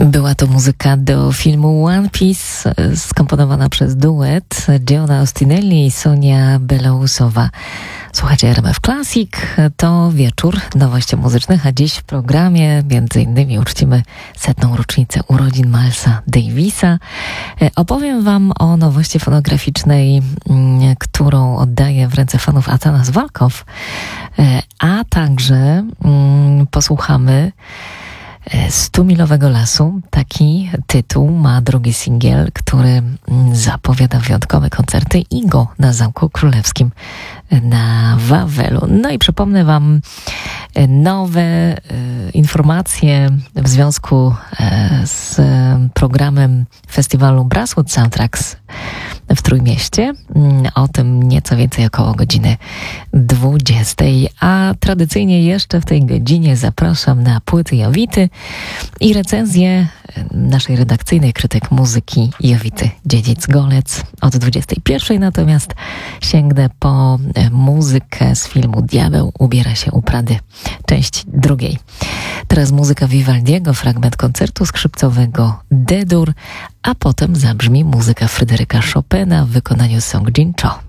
Była to muzyka do filmu One Piece, skomponowana przez duet Giona Ostinelli i Sonia Belousowa. Słuchajcie RMF Classic, to wieczór nowości muzycznych, a dziś w programie między innymi uczcimy 100. rocznicę urodzin Milesa Davisa. Opowiem wam o nowości fonograficznej, którą oddaję w ręce fanów Atanas Walkow, a także posłuchamy 100-milowego lasu. Taki tytuł ma drugi singiel, który zapowiada wyjątkowe koncerty Igo na Zamku Królewskim na Wawelu. No i przypomnę wam nowe informacje w związku z programem festiwalu Brasswood Soundtracks w Trójmieście. O tym nieco więcej około godziny 20. A tradycyjnie jeszcze w tej godzinie zapraszam na płyty Jowity i recenzję naszej redakcyjnej krytyk muzyki Jowity Dziedzic-Golec od 21. Natomiast sięgnę po muzykę z filmu Diabeł ubiera się u Prady, część drugiej. Teraz muzyka Vivaldiego, fragment koncertu skrzypcowego D-dur, a potem zabrzmi muzyka Fryderyka Chopina w wykonaniu Song Jin Cho.